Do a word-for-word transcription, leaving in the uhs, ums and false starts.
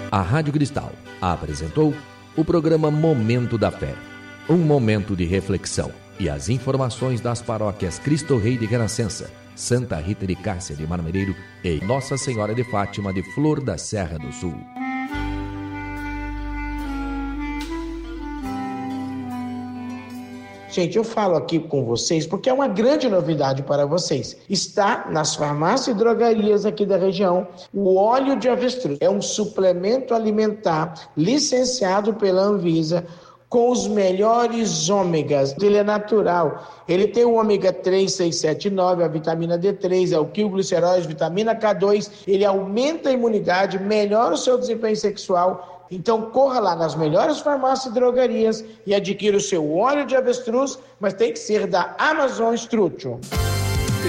A Rádio Cristal apresentou o programa Momento da Fé, um momento de reflexão e as informações das paróquias Cristo Rei de Renascença, Santa Rita de Cássia de Marmereiro e Nossa Senhora de Fátima de Flor da Serra do Sul. Gente, eu falo aqui com vocês porque é uma grande novidade para vocês. Está nas farmácias e drogarias aqui da região o óleo de avestruz. É um suplemento alimentar licenciado pela Anvisa com os melhores ômegas. Ele é natural. Ele tem o ômega três, seis, sete, nove, a vitamina D três, é o quilgliceróis, vitamina K dois. Ele aumenta a imunidade, melhora o seu desempenho sexual. Então corra lá nas melhores farmácias e drogarias e adquira o seu óleo de avestruz, mas tem que ser da Amazon Structure.